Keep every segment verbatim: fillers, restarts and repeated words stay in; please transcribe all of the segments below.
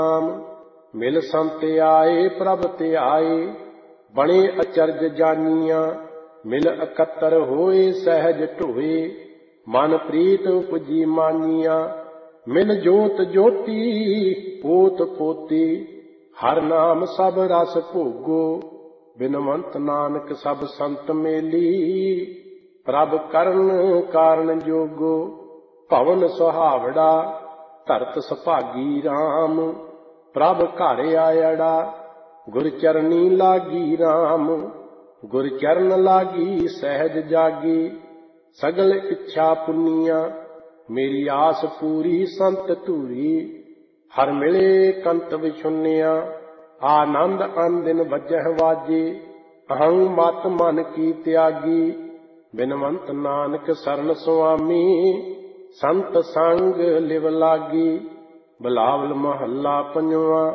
ਮਿਲ ਸੰਤ ਆਏ ਪ੍ਰਭ ਤੇ ਆਏ, ਬਣੇ ਅਚਰਜ ਜਾਨੀਆਂ। ਮਿਲ ਇਕੱਤਰ ਹੋਏ ਸਹਿਜ ਢੋਏ, ਮਨ ਪ੍ਰੀਤ ਉਪਜੀ ਮਾਨੀਆਂ। ਮਿਲ ਜੋਤ ਜੋਤੀ ਪੋਤ ਪੋਤੀ, ਹਰ ਨਾਮ ਸਭ ਰਸ ਭੋਗੋ। ਬਿਨਵੰਤ ਨਾਨਕ ਸਭ ਸੰਤ ਮੇਲੀ, ਪ੍ਰਭ ਕਰਨ ਕਾਰਨ ਜੋਗੋ। ਭਵਨ ਸੁਹਾਵੜਾ ਧਰਤ ਸੁਭਾਗੀ ਰਾਮ, ਪ੍ਰਭ ਘਰ ਆਇੜਾ ਗੁਰ ਚਰਨੀ ਲਾਗੀ ਰਾਮ। ਗੁਰ ਚਰਨ ਲਾਗੀ ਸਹਿਜ ਜਾਗੀ, ਸਗਲ ਇੱਛਾ ਪੁੰਨੀਆਂ। ਮੇਰੀ ਆਸ ਪੂਰੀ ਸੰਤ ਧੂਰੀ, ਹਰ ਮਿਲੇ ਕੰਤ ਵਿਛੁੰਨਿਆ। ਆਨੰਦ ਅਨਦਿਨ ਵੱਜਹਿ ਵਾਜੇ, ਅਹੰ ਮਤ ਮਨ ਕੀ ਤਿਆਗੀ। ਬਿਨਵੰਤ ਨਾਨਕ ਸਰਨ ਸੁਆਮੀ, ਸੰਤ ਸੰਗ ਲਿਵ ਲਾਗੀ। ਬਿਲਾਵਲ ਮਹੱਲਾ ਪੰਜਵਾਂ।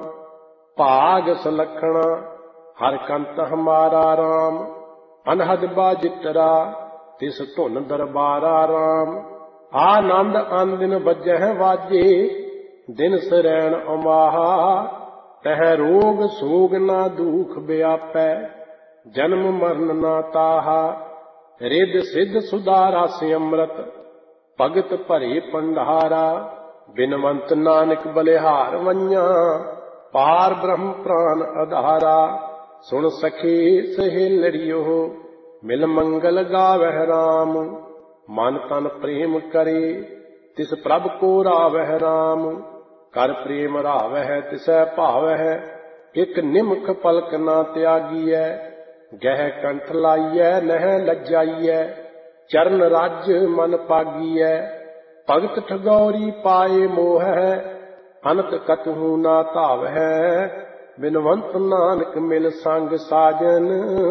ਭਾਗ ਸੁਲੱਖਣਾ ਹਰ ਕੰਤ ਹਮਾਰਾ ਰਾਮ, ਅਨਹਦ ਬਾਜਿਤਰਾ ਤਿਸ ਧੁਨ ਦਰਬਾਰਾ ਰਾਮ। ਆਨੰਦ ਅਨਦਿਨ ਵੱਜਹਿ ਵਾਜੇ, ਦਿਨ ਸਰੈਣ ਅਮਾਹਾ। ਤਹ ਰੋਗ ਸੋਗ ਨਾ ਦੁਖ ਵਿਆਪੈ, ਜਨਮ ਮਰਨ ਨਾ ਤਾਹਾ। ਰਿੱਧ ਸਿੱਧ ਸੁਧਾ ਰਸ ਅੰਮ੍ਰਿਤ, ਭਗਤ ਭਰੇ ਭੰਡਾਰਾ। ਬਿਨਵੰਤ ਨਾਨਕ ਬਲਿਹਾਰ ਵੰਝਾਂ, ਪਾਰ ਬ੍ਰਹਮ ਪ੍ਰਾਨ ਆਧਾਰਾ। ਸੁਣ ਸਖੀ ਸਹੇਲੜਿਓ, ਮਿਲ ਮੰਗਲ ਗਾਵਹਿ ਰਾਮ। ਮਨ ਤਨ ਪ੍ਰੇਮ ਕਰੇ, ਤਿਸ ਪ੍ਰਭ ਕੋ ਰਾਵਹਿ ਰਾਮ। ਕਰ ਪ੍ਰੇਮ ਰਾਵਹਿ ਤਿਸੈ ਭਾਵਹਿ, ਇਕ ਨਿਮਖ ਪਲਕ ਨਾ ਤਿਆਗੀਐ। ਗਹਿ ਕੰਠ ਲਾਈਐ ਨਹਿ ਲਜਾਈਐ, ਚਰਨ ਰਾਜ ਮਨ ਪਾਗੀਐ। ਭਗਤ ਠਗੌਰੀ ਪਾਏ ਮੋਹੈ, ਅਨਕ ਕਤਹੂ ਨਾ ਧਾਵਹਿ। ਬਿਨਵੰਤ ਨਾਨਕ ਮਿਲ ਸੰਗ ਸਾਜਨ,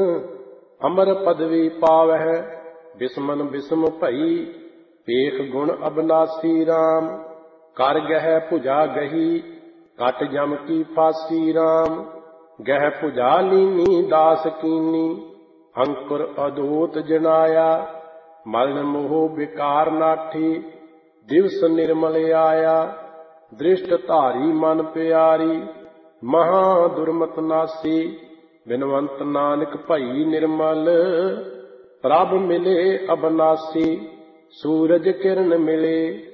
ਅਮਰ ਪਦਵੀ ਪਾਵਹਿ। ਬਿਸਮਨ ਬਿਸਮ ਭਈ, ਵੇਖ ਗੁਣ ਅਬਨਾਸੀ ਰਾਮ। ਕਰ ਗਹਿ ਭੁਜਾ ਗਹੀ, ਕਟ ਜਮ ਕੀ ਫਾਸੀ ਰਾਮ। ਗਹਿ ਭੁਜਾ ਲੀਨੀ ਦਾਸ ਕੀਨੀ, ਅੰਕੁਰ ਅਦੂਤ ਜਨਾਇਆ। ਮਰਨ ਮੋਹ ਵਿਕਾਰ ਨਾਠੀ, ਦਿਵਸ ਨਿਰਮਲ ਆਇਆ। ਦ੍ਰਿਸ਼ਟ ਧਾਰੀ ਮਨ ਪਿਆਰੀ, ਮਹਾ ਦੁਰਮਤ ਨਾਸੀ। ਬਿਨਵੰਤ ਨਾਨਕ ਭਈ ਨਿਰਮਲ, ਪ੍ਰਭ ਮਿਲੇ ਅਬਨਾਸੀ। ਸੂਰਜ ਕਿਰਨ ਮਿਲੇ,